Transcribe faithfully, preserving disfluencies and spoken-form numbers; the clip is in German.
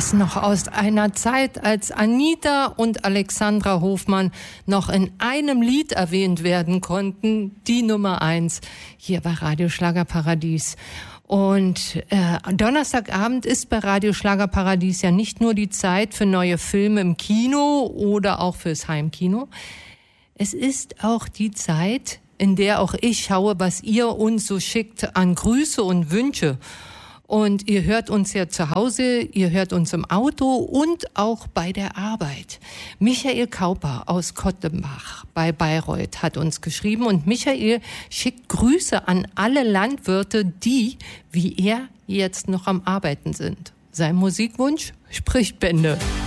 das noch aus einer Zeit, als Anita und Alexandra Hofmann noch in einem Lied erwähnt werden konnten, die Nummer eins hier bei Radio Schlagerparadies. Und äh, Donnerstagabend ist bei Radio Schlagerparadies ja nicht nur die Zeit für neue Filme im Kino oder auch fürs Heimkino. Es ist auch die Zeit, in der auch ich schaue, was ihr uns so schickt an Grüße und Wünsche. Und ihr hört uns ja zu Hause, ihr hört uns im Auto und auch bei der Arbeit. Michael Kauper aus Kottenbach bei Bayreuth hat uns geschrieben und Michael schickt Grüße an alle Landwirte, die, wie er, jetzt noch am Arbeiten sind. Sein Musikwunsch spricht Bände.